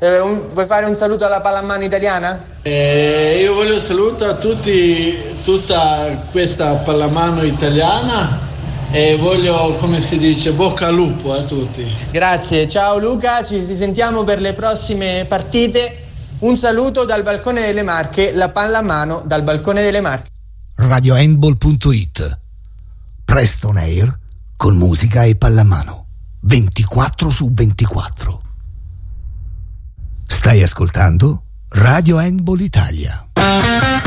Vuoi fare un saluto alla pallamano italiana? Io voglio salutare a tutti, tutta questa pallamano italiana e voglio, come si dice, bocca al lupo a tutti. Grazie, ciao Luca, ci sentiamo per le prossime partite. Un saluto dal balcone delle Marche, la pallamano dal balcone delle Marche. RadioHandball.it. Presto on air con musica e pallamano 24/24. Stai ascoltando Radio Handball Italia.